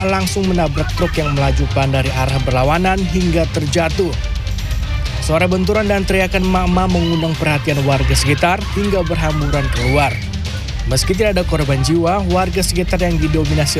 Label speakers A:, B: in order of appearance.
A: langsung menabrak truk yang melaju pelan dari arah berlawanan hingga terjatuh. Suara benturan dan teriakan emak-emak mengundang perhatian warga sekitar hingga berhamburan keluar. Meski tidak ada korban jiwa, warga sekitar yang didominasi